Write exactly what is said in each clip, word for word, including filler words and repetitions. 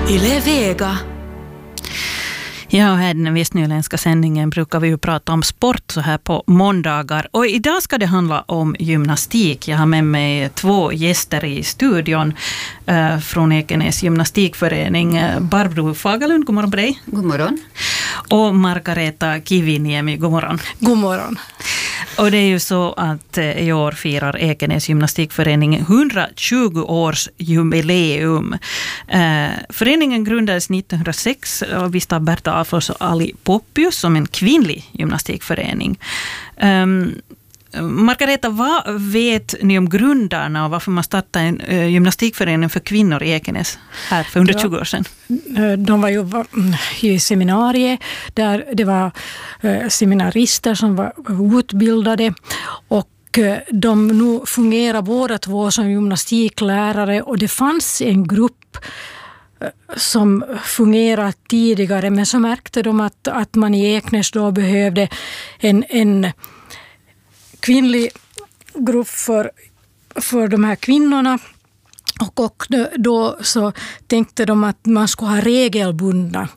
Yle Vega. Ja, här i den västnyländska sändningen brukar vi ju prata om sport så här på måndagar. Och idag ska det handla om gymnastik. Jag har med mig två gäster i studion eh, från Ekenäs gymnastikförening. Barbro Fagerlund, god morgon på dig. God morgon. Och Margareta Kiviniemi, god morgon. God morgon. Och det är ju så att i år firar Ekenäs gymnastikförening hundratjugo års jubileum. Eh, föreningen grundades nittonhundrasex och visst av Berta Afros och Ali Poppius som en kvinnlig gymnastikförening. Um, Margareta, vad vet ni om grundarna och varför man startade en uh, gymnastikförening för kvinnor i Ekenäs här för hundratjugo år sedan? De var ju i seminariet där det var uh, seminarister som var utbildade och de nu fungerar båda två som gymnastiklärare och det fanns en grupp som fungerade tidigare men så märkte de att, att man i Ekenäs då behövde en, en kvinnlig grupp för, för de här kvinnorna och, och då så tänkte de att man skulle ha regelbundna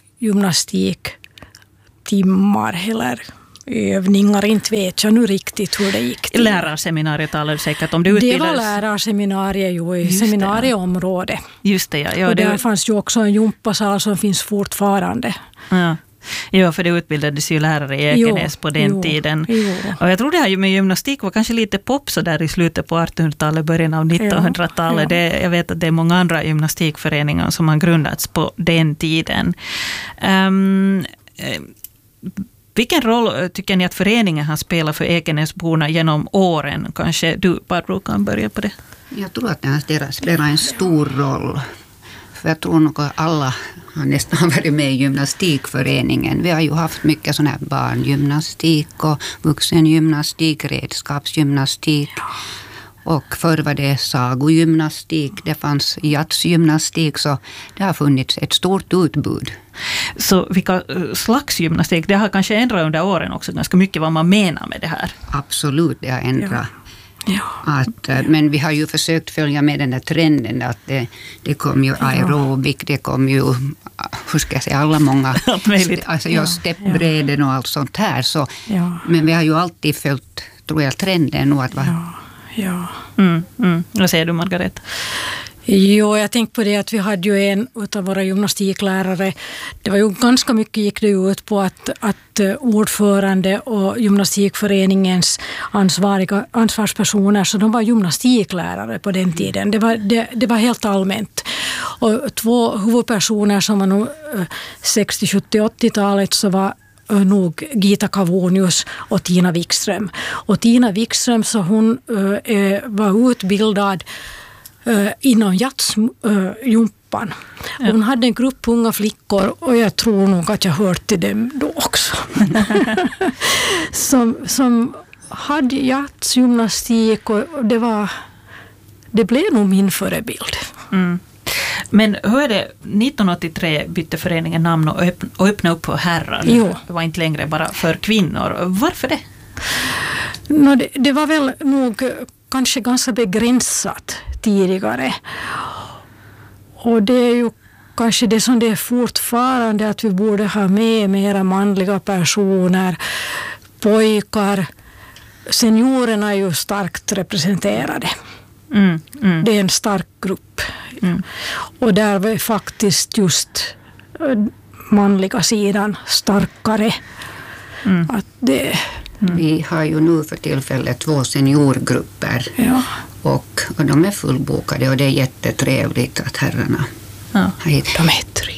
gymnastiktimmar eller övningar, inte vet jag nu riktigt hur det gick till. Lärarseminariet talar du säkert om. Du det var lärarseminariet ju i seminarieområdet. Just det, ja. ja och där det... fanns ju också en gympasal som finns fortfarande. Ja. Ja, för det utbildades ju lärare i Ekenäs jo, på den jo, tiden. Jo. Och jag tror det här med gymnastik var kanske lite pop så där i slutet på artonhundratalet, början av nittonhundratalet. Ja, ja. Det, jag vet att det är många andra gymnastikföreningar som har grundats på den tiden. Um, vilken roll tycker ni att föreningen har spelat för Ekenäsborna genom åren? Kanske du, Barbro, kan börja på det. Jag tror att det har spelat en stor roll. För jag tror nog att alla har nästan varit med i gymnastikföreningen. Vi har ju haft mycket sån här barngymnastik och vuxengymnastik, redskapsgymnastik. Och förr var det sagogymnastik, det fanns jazzgymnastik, så det har funnits ett stort utbud. Så vilka slags gymnastik? Det har kanske ändrat under åren också ganska mycket vad man menar med det här. Absolut, det har ändrat. Ja. Att, men vi har ju försökt följa med den här trenden att det, det kom ju aerobik, det kom ju, hur ska jag säga, alla många, alltså just steppbräden och allt sånt här. Så, ja. Men vi har ju alltid följt, tror jag, trenden nog att vara... Ja. Ja. Mm, mm. Vad säger du, Margareta? Jo, jag tänkte på det att vi hade ju en av våra gymnastiklärare. Det var ju ganska mycket gick det ut på att, att ordförande och gymnastikföreningens ansvariga, ansvarspersoner, så de var gymnastiklärare på den tiden. Det var, det, det var helt allmänt. Och två huvudpersoner som var nog sextio, sjuttio, åttio-talet så var nog Gita Kavonius och Tina Wikström. Och Tina Wikström så hon äh, var utbildad äh, inom jazzjumpan. Ja. Hon hade en grupp unga flickor och jag tror nog att jag hört till dem då också. som, som hade jazzgymnastik och det var det blev nog min förebild. Mm. Men hur är det, nittonhundraåttiotre bytte föreningen namn och öppnade upp för herrar. Jo. Det var inte längre bara för kvinnor. Varför det? No, det, det var väl nog kanske ganska begränsat tidigare. Och det är ju kanske det som det är fortfarande att vi borde ha med mera manliga personer, pojkar. Seniorerna är ju starkt representerade. Mm, mm. Det är en stark grupp. Mm. Och där var faktiskt just manliga sidan starkare. Mm. Att det, mm. Vi har ju nu för tillfället två seniorgrupper. Ja. Och, och de är fullbokade och det är jättetrevligt att herrarna ja. har hittat. De är tre.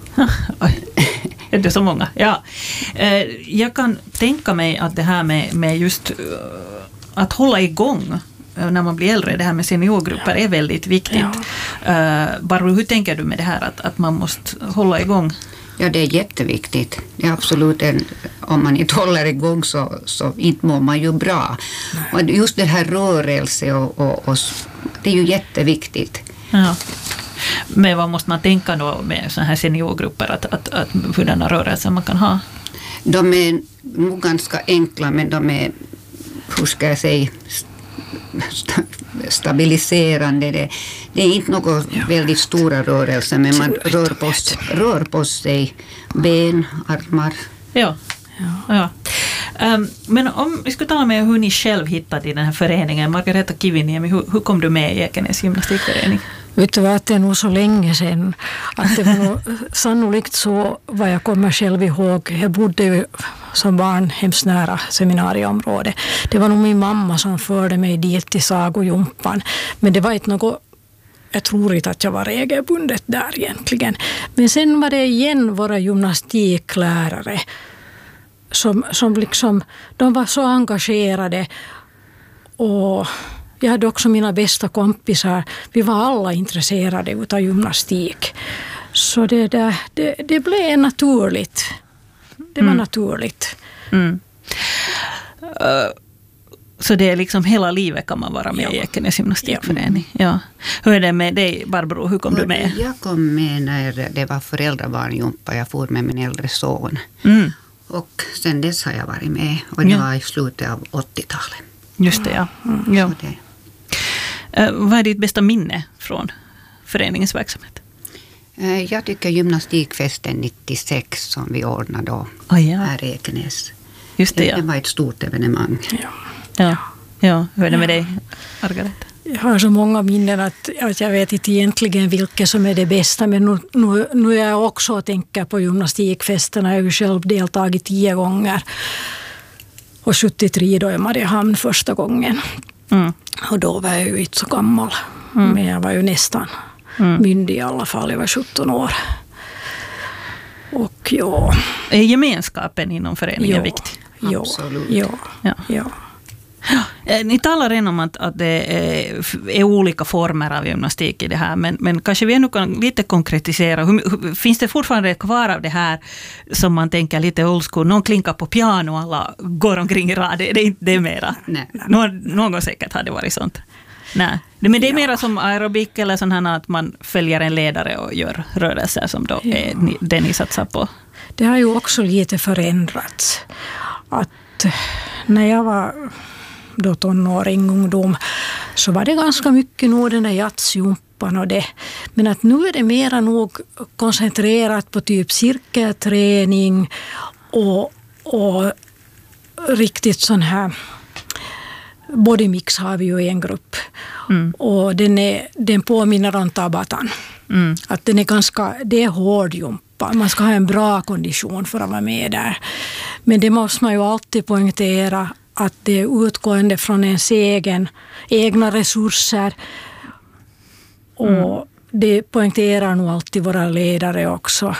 Är det så många? Ja. Jag kan tänka mig att det här med, med just att hålla igång när man blir äldre, det här med seniorgrupper är väldigt viktigt. Ja. Uh, Barbro, hur tänker du med det här att, att man måste hålla igång? Ja, det är jätteviktigt. Det är absolut en, om man inte håller igång så, så inte mår man ju bra. Nej. Och just det här rörelse och, och, och det är ju jätteviktigt. Ja. Men vad måste man tänka då med sådana här seniorgrupper att, att, att hurdana rörelser man kan ha? De är nog ganska enkla men de är, hur ska jag säga, stabiliserande. Det, det är inte något ja. väldigt stora rörelser, men man rör på, rör på sig ben, armar. Ja. Ja. Ja. Um, men om vi skulle tala med hur ni själv hittade i den här föreningen, Margareta Kiviniemi, hur, hur kom du med i Ekenäs gymnastikförening? Vet du vad, det är nog så länge sedan att det var nog sannolikt så vad jag kommer själv ihåg. Jag bodde ju som barn hemskt nära seminarieområdet. Det var nog min mamma som förde mig dit till sagojumpan. Men det var inte något, jag tror inte att jag var regelbundet där egentligen. Men sen var det igen våra gymnastiklärare som, som liksom, de var så engagerade och jag hade också mina bästa kompisar. Vi var alla intresserade av gymnastik. Så det, där, det, det blev naturligt. Det var mm. naturligt. Mm. Uh, så det är liksom hela livet kan man vara med ja. i Ekenäs gymnastikförening. Ja. Ja. Hur är det med dig, Barbro? Hur kom du med? Jag kom med när det var föräldrabarnjumpa. Jag for med min äldre son. Mm. Och sen dess har jag varit med. Och det ja. var i slutet av åttiotalet. Just det, ja. Mm. ja. Det. Uh, vad är ditt bästa minne från föreningens verksamhet? Uh, jag tycker gymnastikfesten nittiosex som vi ordnade då oh, ja. här i Ekenäs. Just det, ja. Det var ett stort evenemang. Ja. Ja. Ja. Hur är det med dig, Margareta? Jag har så många minnen att, att jag vet inte egentligen vilket som är det bästa. Men nu, nu, nu är jag också och tänker på gymnastikfesterna. Jag har ju själv deltagit tio gånger. Och sjuttiotre då i Mariehamn första gången. Mm. Och då var jag ju inte så gammal. Mm. Men jag var ju nästan mm. myndig i alla fall. Jag var sjutton år. Och ja. Är gemenskapen inom föreningen ja, viktig? Ja, absolut. Ja, ja. ja. Ja, ni talar redan om att, att det är, är olika former av gymnastik i det här, men, men kanske vi nu kan lite konkretisera. Hur, hur, finns det fortfarande kvar av det här som man tänker lite old school? Någon klinkar på piano och alla går omkring i rad. Det är inte det mera. Nej. Någon, någon säkert hade varit sånt. Nej. Men det är ja. mera som aerobik eller sån här att man följer en ledare och gör rörelser som då ja. är det ni satsar på. Det har ju också lite förändrats. Att när jag var då tonåring, ungdom, så var det ganska mycket nog den där jazzjumpan och det. Men att nu är det mera nog koncentrerat på typ cirkelträning och, och riktigt sån här bodymix har vi ju i en grupp. Mm. Och den, är, den påminner om tabatan. Mm. Att den är ganska, det är hård jumpa. Man ska ha en bra kondition för att vara med där. Men det måste man ju alltid poängtera att det är utgående från ens egen, egna resurser. Och mm. det poängterar nog alltid våra ledare också.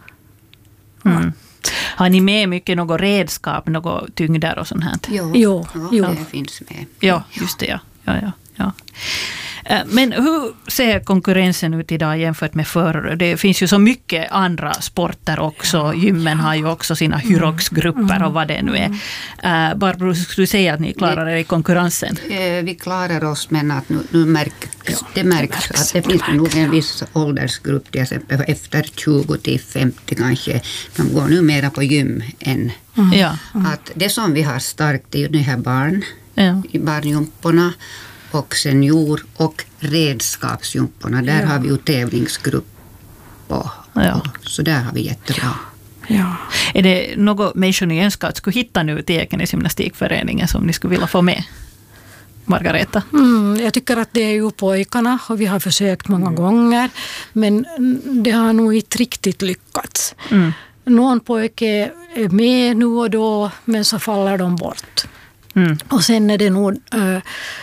Mm. Har ni med mycket något redskap, något tyngder och sånt här? Jo, jo, ja, jo. det finns med. Ja, just det. Ja. Ja, ja, ja. Men hur ser konkurrensen ut idag jämfört med förr? Det finns ju så mycket andra sporter också. Ja, Gymmen ja. har ju också sina hyroxgrupper och vad det nu är. Mm. Barbro, skulle du säga att ni klarar er i konkurrensen? Vi klarar oss, men att nu, nu märks, ja, det märks att det finns nog en viss åldersgrupp, till exempel efter tjugo till femtio kanske. De går nu mera på gym än. Mm. Ja. Mm. Att det som vi har starkt är ju de här barn ja. i barnjumporna. Och senior- och redskapsjumporna. Där ja. har vi ju tävlingsgrupp. Och, ja. och, så där har vi jättebra. Ja. Är det något människor ni önskar att skulle hitta nu till Ekenäs gymnastikföreningen som ni skulle vilja få med? Margareta? Mm, jag tycker att det är ju pojkarna och vi har försökt många mm. gånger. Men det har nog inte riktigt lyckats. Mm. Någon pojke är med nu och då, men så faller de bort. Mm. Och sen är det nog Äh,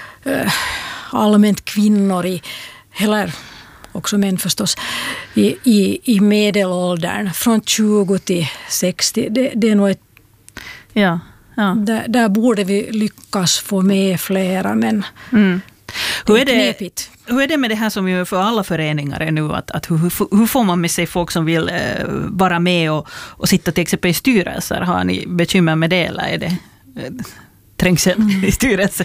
allmänt kvinnor i, eller också män förstås, i, i, i medelåldern från tjugo till sextio. Det, det är nog ett, ja, ja. Där, där borde vi lyckas få med flera, men mm. hur, är det, knepigt. hur är det med det här som ju för alla föreningar är nu? Att, att hur, hur får man med sig folk som vill eh, vara med och, och sitta till exempel i styrelser? Har ni bekymmer med det eller är det eh, trängsel mm. i styrelsen?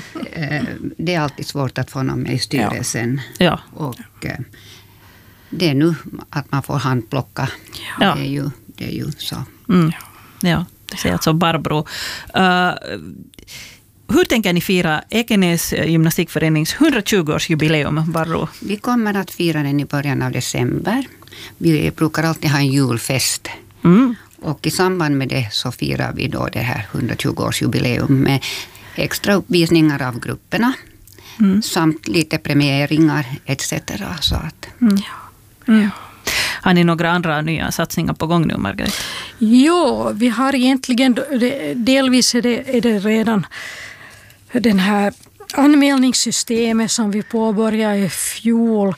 Det är alltid svårt att få någon med i styrelsen. Ja. Och det är nu att man får handplocka. Ja. Det, är ju, det är ju så. Mm. Ja, det säger alltså Barbro. Uh, hur tänker ni fira Ekenäs gymnastikförenings hundratjugo-årsjubileum, Barbro? Vi kommer att fira den i början av december. Vi brukar alltid ha en julfest. Mm. Och i samband med det så firar vi då det här hundratjugo-årsjubileum med extra uppvisningar av grupperna. Mm. Samt lite premieringar et cetera. Så att, mm. Ja. Mm. Har ni några andra nya satsningar på gång nu, Margaret? Jo, vi har egentligen, delvis är det, är det redan den här anmälningssystemet som vi påbörjade i fjol.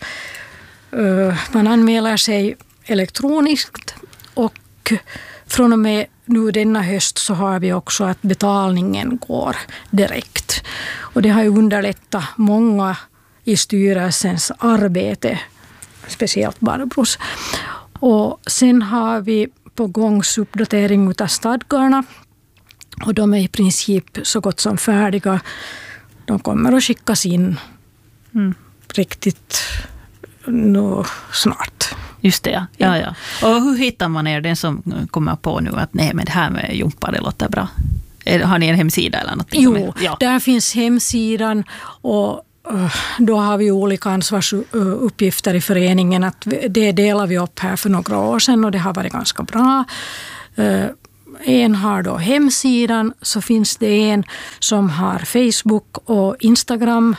Man anmäler sig elektroniskt och från och med nu denna höst så har vi också att betalningen går direkt. Och det har ju underlättat många i styrelsens arbete, speciellt Barbros. Och sen har vi på gång uppdatering av stadgarna och de är i princip så gott som färdiga. De kommer att skickas in mm. riktigt nu snart. Just det, ja. Ja, ja. Och hur hittar man er, den som kommer på nu att nej, men det här med Jumpa, det låter bra? Har ni en hemsida eller något? Jo, ja. Där finns hemsidan och då har vi olika ansvarsuppgifter i föreningen. Att det delar vi upp här för några år sedan och det har varit ganska bra. En har då hemsidan, så finns det en som har Facebook och Instagram.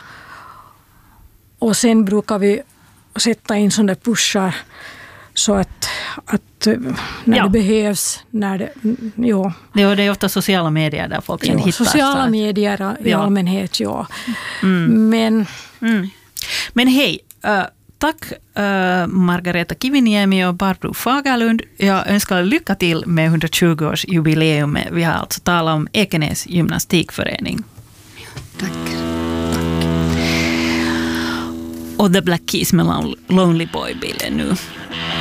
Och sen brukar vi sätta in sådana pushar så att, att när ja. det behövs. När det, jo. Ja, det är ofta sociala medier där folk kan jo, hitta. Sociala medier i ja. allmänhet, ja. Mm. Men, mm. Men hej, uh, tack uh, Margareta Kiviniemi och Barbro Fagerlund. Jag önskar lycka till med hundratjugo-årsjubileum. Vi har alltså talat om Ekenäs gymnastikförening. Tack. Och The Black Keys med Lonely Boy-bilden nu.